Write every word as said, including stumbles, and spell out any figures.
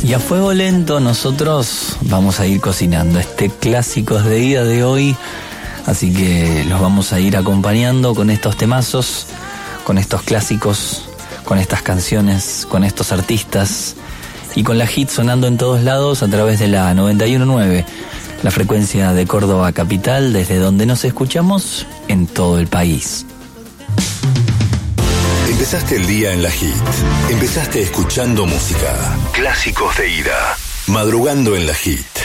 Y a fuego lento nosotros vamos a ir cocinando este Clásicos de Ida de hoy, así que los vamos a ir acompañando con estos temazos, con estos clásicos, con estas canciones, con estos artistas y con la hit sonando en todos lados a través de la noventa y uno punto nueve, la frecuencia de Córdoba Capital, desde donde nos escuchamos en todo el país. Empezaste el día en la hit. Empezaste escuchando música. Clásicos de Ida. Madrugando en la hit.